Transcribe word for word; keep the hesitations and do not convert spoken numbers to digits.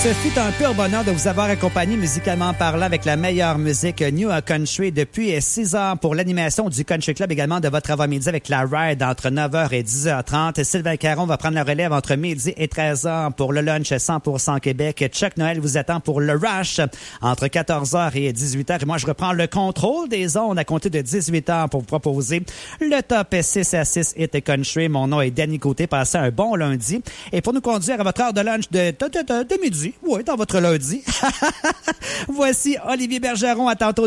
Ce fut un pur bonheur de vous avoir accompagné musicalement parlant avec la meilleure musique New Country depuis six heures pour l'animation du Country Club, également de votre avant-midi avec la Ride entre neuf heures et dix heures trente. Sylvain Caron va prendre la relève entre midi et treize heures pour le lunch cent pour cent Québec. Chuck Noël vous attend pour le Rush entre quatorze heures et dix-huit heures. Et moi, je reprends le contrôle des ondes à compter de dix-huit heures pour vous proposer le top six à six hit country. Mon nom est Danny Côté. Passez un bon lundi. Et pour nous conduire à votre heure de lunch de, de, de, de, de midi, oui, dans votre lundi, voici Olivier Bergeron. À tantôt.